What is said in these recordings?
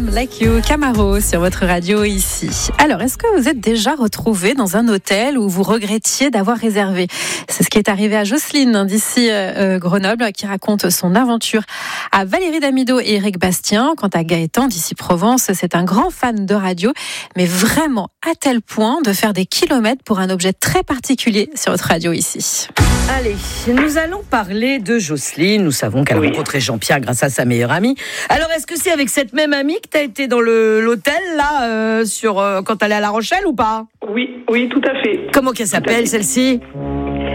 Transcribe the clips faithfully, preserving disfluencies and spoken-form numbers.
Like You, Camaro sur votre radio ici. Alors, est-ce que vous êtes déjà retrouvé dans un hôtel où vous regrettiez d'avoir réservé ? C'est ce qui est arrivé à Jocelyne d'ici euh, Grenoble qui raconte son aventure à Valérie Damido et Eric Bastien. Quant à Gaëtan d'ici Provence, c'est un grand fan de radio, mais vraiment à tel point de faire des kilomètres pour un objet très particulier sur votre radio ici. Allez, nous allons parler de Jocelyne. Nous savons qu'elle a oui. rencontré Jean-Pierre grâce à sa meilleure amie. Alors, est-ce que c'est avec cette même amie que tu as été dans le, l'hôtel, là, euh, sur, euh, quand tu allais à La Rochelle ou pas ? Oui, oui, tout à fait. Comment qu'elle s'appelle, celle-ci ? Comment ?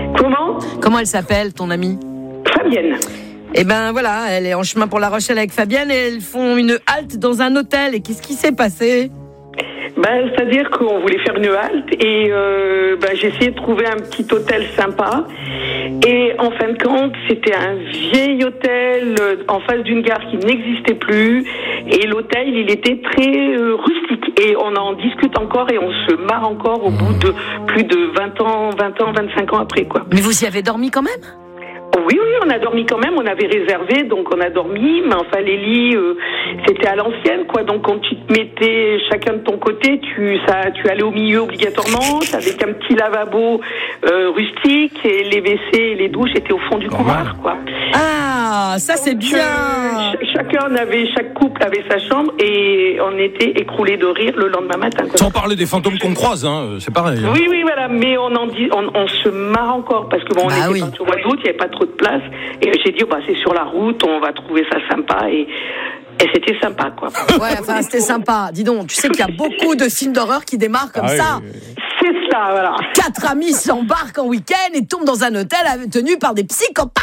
Comment elle s'appelle, ton amie ? Fabienne. Eh ben voilà, elle est en chemin pour La Rochelle avec Fabienne et elles font une halte dans un hôtel. Et qu'est-ce qui s'est passé ? Ben, c'est-à-dire qu'on voulait faire une halte et euh, ben, j'ai essayé de trouver un petit hôtel sympa. Et en fin de compte, c'était un vieil hôtel en face d'une gare qui n'existait plus. Et l'hôtel, il était très euh, rustique. Et on en discute encore et on se marre encore au bout de plus de vingt ans, vingt ans, vingt-cinq ans après, quoi. Mais vous y avez dormi quand même ? Oui, oui, on a dormi quand même, on avait réservé, donc on a dormi, mais enfin les lits, euh, c'était à l'ancienne, quoi. Donc quand tu te mettais chacun de ton côté, tu, ça, tu allais au milieu obligatoirement, avec un petit lavabo euh, rustique, et les W C et les douches étaient au fond du couloir, quoi. Ah, ça c'est bien. Euh, ch- chacun avait, chaque couple avait sa chambre, et on était écroulés de rire le lendemain matin. Sans parler des fantômes qu'on croise, hein, c'est pareil. Hein. Oui, oui, voilà, mais on en dit, on, on se marre encore, parce que bon, on bah était oui. parti au mois d'août, il n'y avait pas trop de place, et j'ai dit, oh, bah, c'est sur la route, on va trouver ça sympa, et, et c'était sympa, quoi. Ouais, enfin, c'était sympa. Dis donc, tu sais qu'il y a beaucoup de films d'horreur qui démarrent comme ah, ça. Oui, oui, oui. C'est ça, voilà. Quatre amis s'embarquent en week-end et tombent dans un hôtel tenu par des psychopathes.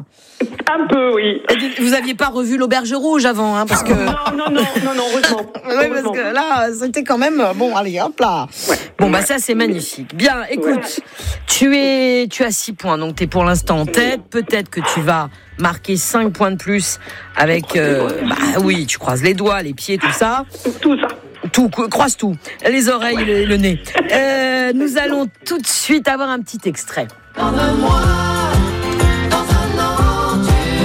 Un peu, oui. Et vous aviez pas revu l'Auberge Rouge avant, hein, parce que... Non, non, non, non, non, heureusement. Oui, parce que là, c'était quand même... Bon, allez, hop là. Ouais. Bon, bah ça, c'est magnifique. Bien, écoute, ouais. tu es, tu as six points, donc tu es pour l'instant en tête. Peut-être que tu vas marquer cinq points de plus avec... Euh, bah oui, tu croises les doigts, les pieds, tout ça. Tout ça. Tout, croise tout. Les oreilles, le, le nez. Euh, nous allons tout de suite avoir un petit extrait. Dans un mois, dans un an, tu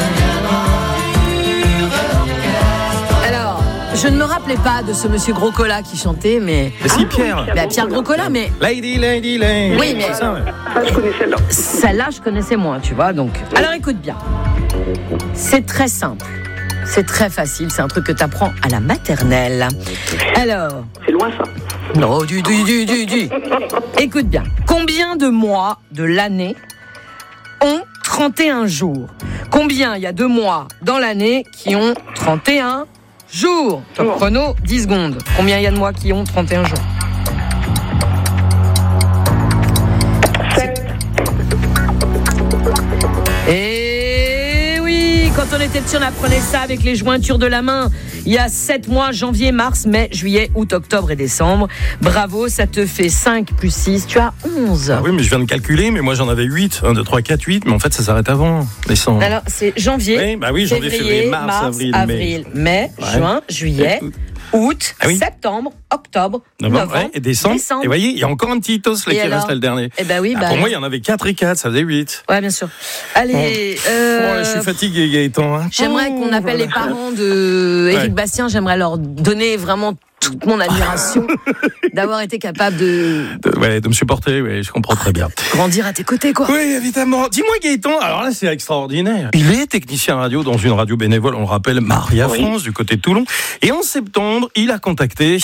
reviendras. Alors, je ne me rappelais pas de ce monsieur Gros-Cola qui chantait, mais... Mais si, Pierre. Bah, Pierre Gros-Cola, mais... Lady, lady, lady. Oui, mais... Ça, je connais celle-là. Celle-là, je connaissais moins, tu vois, donc... Alors, écoute bien. C'est très simple. C'est très facile, c'est un truc que tu apprends à la maternelle. Alors... C'est loin, ça. Non, du, du, du, du, du. Écoute bien. Combien de mois de l'année ont trente et un jours ? Combien il y a de mois dans l'année qui ont trente et un jours ? Top oh. chrono, dix secondes. Combien il y a de mois qui ont trente et un jours ? sept. Et... Quand on était petit, on apprenait ça avec les jointures de la main. Il y a sept mois, janvier, mars, mai, juillet, août, octobre et décembre. Bravo, ça te fait cinq plus six, tu as onze. Ah oui, mais je viens de calculer, mais moi j'en avais huit. un, deux, trois, quatre, huit, mais en fait ça s'arrête avant décembre. Alors, c'est janvier, oui, bah oui, janvier, février, février mars, mars, avril, avril mai, mai ouais. juin, juillet, août, ah oui. septembre, octobre, novembre, ouais, et décembre. décembre. Et vous voyez, il y a encore un petit tos là qui reste le dernier. Eh ben oui, ah, bah, pour moi, il y en avait quatre et quatre, ça faisait huit. Ouais, bien sûr. Allez, bon. euh... oh, je suis fatigué, Gaëtan. Hein. J'aimerais qu'on appelle les parents de Eric ouais. Bastien. J'aimerais leur donner vraiment toute mon admiration d'avoir été capable de... de... Ouais, de me supporter, ouais, je comprends très bien. Grandir à tes côtés, quoi. Oui, évidemment. Dis-moi, Gaëtan, alors là, c'est extraordinaire. Il est technicien radio dans une radio bénévole, on le rappelle, Maria oui. France, du côté de Toulon. Et en septembre, il a contacté...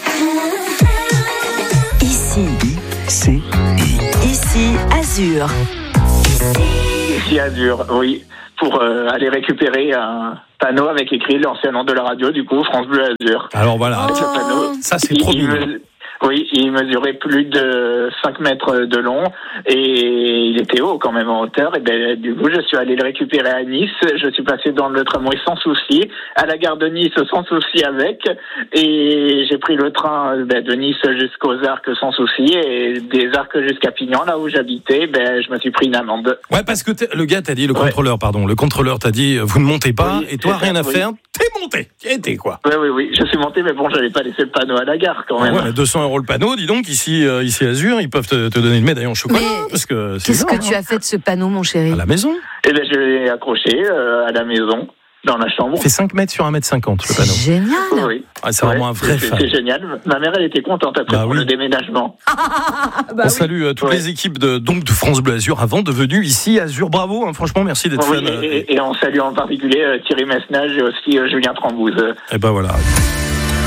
Ici. Ici. Ici, Azur. Ici, Azur, oui. Pour euh, aller récupérer un panneau avec écrit l'ancien nom de la radio, du coup, France Bleu Azur. Alors voilà, oh. ce panneau, ça c'est trop mignon. Me... Oui, il mesurait plus de cinq mètres de long et il était haut quand même en hauteur. Et ben, du coup, je suis allé le récupérer à Nice. Je suis passé dans le tramway sans souci, à la gare de Nice sans souci avec. Et j'ai pris le train ben, de Nice jusqu'aux Arcs sans souci et des Arcs jusqu'à Pignan, là où j'habitais, ben, je me suis pris une amende. Ouais, parce que le gars t'a dit, le contrôleur, ouais. pardon, le contrôleur t'a dit, vous ne montez pas oui, et toi, rien à oui. faire. T'es monté, t'y étais quoi. Oui, oui, oui, je suis monté, mais bon, j'avais pas laissé le panneau à la gare quand même. Ah ouais, deux cents euros le panneau, dis donc, ici, euh, ici Azur, ils peuvent te, te donner une médaille en chocolat. Mais parce que c'est qu'est-ce ça, que hein. tu as fait de ce panneau, mon chéri ? À la maison. Eh bien, je l'ai accroché euh, à la maison. dans la chambre. Il fait cinq mètres sur un mètre cinquante, le panneau. C'est génial. Oui. Ah, c'est vraiment un vrai c'est, fan. c'est génial. Ma mère, elle était contente après Bah pour oui. le déménagement. bah On oui. salue euh, toutes Ouais. les équipes de, donc, de France Bleu Azur avant de venir ici Azur. Bravo, hein, franchement, merci d'être Oui, fan. et, et on salue en particulier euh, Thierry Messnage et aussi euh, Julien Trambouze. Et ben voilà.